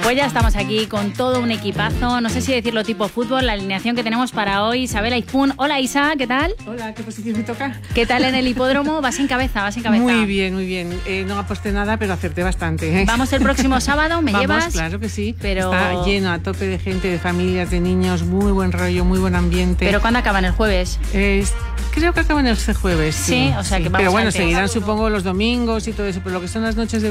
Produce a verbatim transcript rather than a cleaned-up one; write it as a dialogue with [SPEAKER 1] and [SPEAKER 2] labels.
[SPEAKER 1] Pues ya estamos aquí con todo un equipazo, no sé si decirlo tipo fútbol, la alineación que tenemos para hoy. Isabel Aizpún. Hola Isa, ¿qué tal?
[SPEAKER 2] Hola, ¿qué posición me toca?
[SPEAKER 1] ¿Qué tal en el hipódromo? Vas en cabeza, vas en cabeza.
[SPEAKER 2] Muy bien, muy bien. Eh, no aposté nada, pero acerté bastante. ¿eh?
[SPEAKER 1] Vamos el próximo sábado, ¿me
[SPEAKER 2] Vamos,
[SPEAKER 1] llevas?
[SPEAKER 2] Claro que sí.
[SPEAKER 1] Pero...
[SPEAKER 2] Está lleno, a tope de gente, de familias, de niños, muy buen rollo, muy buen ambiente.
[SPEAKER 1] ¿Pero cuándo acaban? ¿El jueves?
[SPEAKER 2] Eh, creo que acaban este jueves.
[SPEAKER 1] Sí,
[SPEAKER 2] Sí,
[SPEAKER 1] o sea
[SPEAKER 2] sí.
[SPEAKER 1] que vamos
[SPEAKER 2] Pero bueno,
[SPEAKER 1] antes.
[SPEAKER 2] seguirán supongo los domingos y todo eso, pero lo que son las noches de